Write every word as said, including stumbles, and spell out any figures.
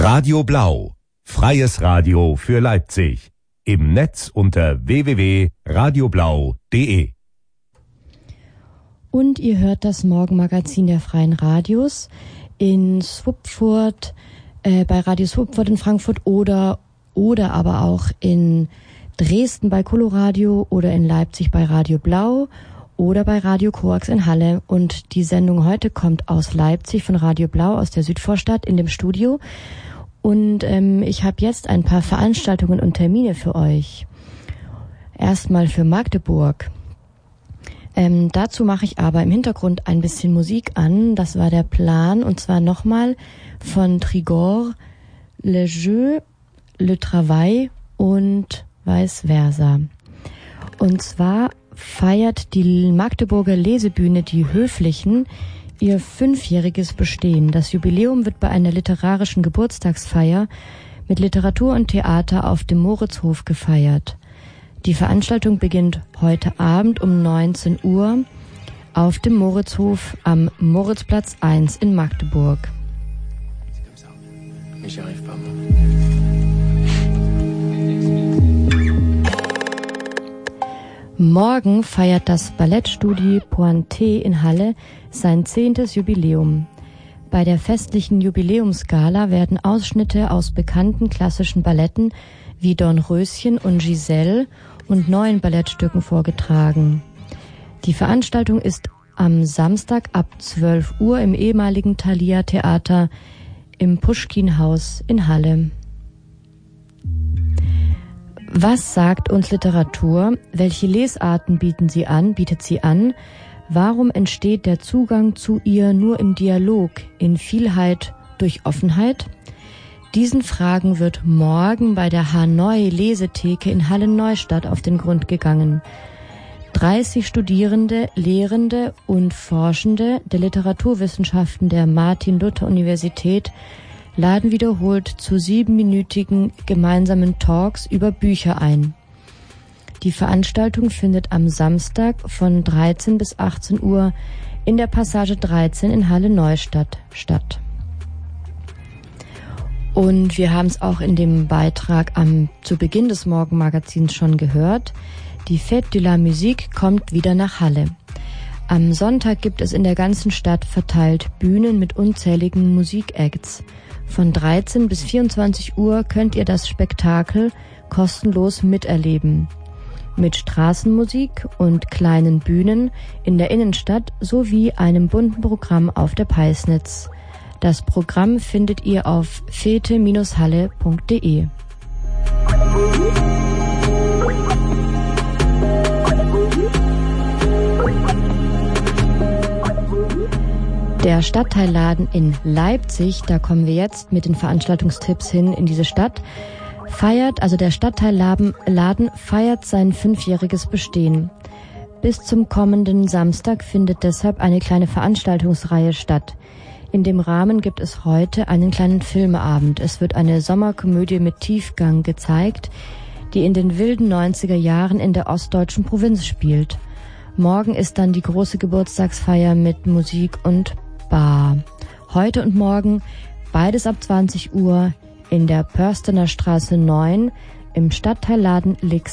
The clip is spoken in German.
Radio Blau, freies Radio für Leipzig. Im Netz unter w w w punkt radio blau punkt de. Und ihr hört das Morgenmagazin der Freien Radios in Schwupfurt, äh, bei Radio Schwupfurt in Frankfurt oder, oder aber auch in Dresden bei Coloradio oder in Leipzig bei Radio Blau oder bei Radio Coax in Halle. Und die Sendung heute kommt aus Leipzig von Radio Blau aus der Südvorstadt in dem Studio. Und ähm, ich habe jetzt ein paar Veranstaltungen und Termine für euch. Erstmal für Magdeburg. Ähm, dazu mache ich aber im Hintergrund ein bisschen Musik an. Das war der Plan. Und zwar nochmal von Trigor, Le Jeu, Le Travail und vice versa. Und zwar feiert die Magdeburger Lesebühne Die Höflichen ihr fünfjähriges Bestehen. Das Jubiläum wird bei einer literarischen Geburtstagsfeier mit Literatur und Theater auf dem Moritzhof gefeiert. Die Veranstaltung beginnt heute Abend um neunzehn Uhr auf dem Moritzhof am Moritzplatz eins in Magdeburg. Morgen feiert das Ballettstudio Pointé in Halle sein zehntes Jubiläum. Bei der festlichen Jubiläumsgala werden Ausschnitte aus bekannten klassischen Balletten wie Dornröschen und Giselle und neuen Ballettstücken vorgetragen. Die Veranstaltung ist am Samstag ab zwölf Uhr im ehemaligen Thalia Theater im Puschkin-Haus in Halle. Was sagt uns Literatur? Welche Lesarten bieten sie an, bietet sie an? Warum entsteht der Zugang zu ihr nur im Dialog, in Vielheit durch Offenheit? Diesen Fragen wird morgen bei der Hanoi Lesetheke in Halle-Neustadt auf den Grund gegangen. dreißig Studierende, Lehrende und Forschende der Literaturwissenschaften der Martin-Luther-Universität laden wiederholt zu siebenminütigen gemeinsamen Talks über Bücher ein. Die Veranstaltung findet am Samstag von dreizehn bis achtzehn Uhr in der Passage dreizehn in Halle-Neustadt statt. Und wir haben es auch in dem Beitrag am, zu Beginn des Morgenmagazins schon gehört. Die Fête de la Musique kommt wieder nach Halle. Am Sonntag gibt es in der ganzen Stadt verteilt Bühnen mit unzähligen Musikacts. Von dreizehn bis vierundzwanzig Uhr könnt ihr das Spektakel kostenlos miterleben. Mit Straßenmusik und kleinen Bühnen in der Innenstadt sowie einem bunten Programm auf der Peisnitz. Das Programm findet ihr auf fete Bindestrich halle Punkt de. Der Stadtteilladen in Leipzig, da kommen wir jetzt mit den Veranstaltungstipps hin in diese Stadt, feiert, also der Stadtteilladen Laden feiert sein fünfjähriges Bestehen. Bis zum kommenden Samstag findet deshalb eine kleine Veranstaltungsreihe statt. In dem Rahmen gibt es heute einen kleinen Filmeabend. Es wird eine Sommerkomödie mit Tiefgang gezeigt, die in den wilden neunziger Jahren in der ostdeutschen Provinz spielt. Morgen ist dann die große Geburtstagsfeier mit Musik und Bar. Heute und morgen beides ab zwanzig Uhr in der Pörstener Straße neun im Stadtteilladen Lix